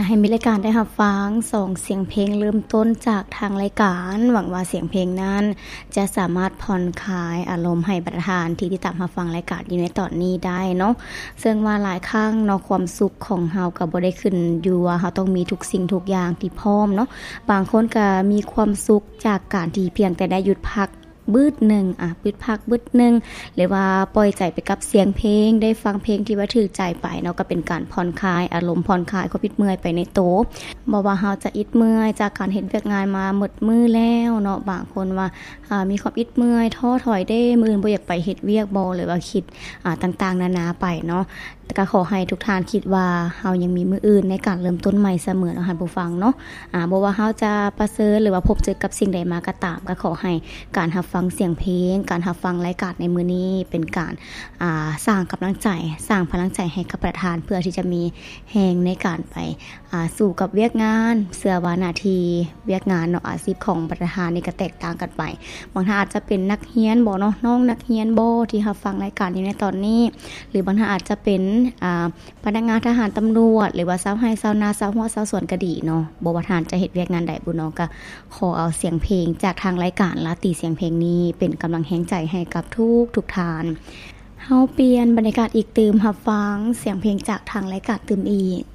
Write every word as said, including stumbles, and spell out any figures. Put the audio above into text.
ให้มีรายการได้รับฟังสองเสียงเพลงเริ่มต้นจากทางรายการหวังว่าเสียงเพลงนั้นจะสามารถผ่อนคลายอารมณ์ให้ประธานที่ติดตามรับฟังรายการอยู่ในตอนนี้ได้เนาะซึ่งว่าหลายครั้งเนาะความสุขของเฮาก็บ่ได้ขึ้นอยู่ว่าเฮาต้องมีทุกสิ่งทุกอย่างที่พร้อมเนาะบางคนก็มีความสุขจากการที่เพียงแต่ได้หยุดพักบึดหนึ่งอ่ะบึดพักบึดหนึ่งหรือว่าปล่อยใจไปกับเสียงเพลงได้ฟังเพลงที่ว่าถูกใจไปเนาะก็เป็นการผ่อนคลายอารมณ์ผ่อนคลายความอิดเมื่อยไปในโตบ่ว่าเฮาจะอิดเมื่อยจากการเฮ็ดเวียกงานมาหมดมื้อแล้วเนาะบางคนว่าอ่ามีความอิดเมื่อยท้อถอยเด้มื้ออื่นบ่อยากไปเฮ็ดเวียกบ่หรือว่าคิดอ่าต่างๆนานาไปเนาะก็ขอให้ทุกท่านคิดว่าเฮายังมีมื้ออื่นในการเริ่มต้นใหม่เสมอเนาะท่านผู้ฟังเนาะอ่าบ่ว่าเฮาจะประเสริฐหรือว่าพบเจอกับสิ่งใดมาก็ตามก็ขอให้การรับฟังเสียงเพลงการรับฟังรายการในมื้อนี้เป็นการอ่าสร้างกำลังใจสร้างพลังใจให้กับประธานเพื่อที่จะมีแรงในการไปอ่าสู่กับเวียกงานเสื้อว่าหน้าที่เวียกงานเนาะอาชีพของประธานนี่ก็แตกต่างกันไปบางท่านอาจจะเป็นนักเรียนบ่เนาะน้องนักเรียนบ่ที่รับฟังรายการอยู่ในตอนนี้หรือบางท่านอาจจะเป็นอ่าพนักงานทหารตำรวจหรือว่าชาวไร่ชาวนาชาวหัวชาวสวนก็ดีเนาะบ่ว่าท่านจะเฮ็ดเวียกงานใดบุเนาะก็ขอเอาเสียงเพลงจากทางรายการลาตีเสียงเพลงนี้เป็นกำลังแรงใจให้กับทุกทุกท่านเฮาเปลี่ยนบรรยากาศอีกตื่มรับฟังเสียงเพลงจากทางรายการตื่มอีก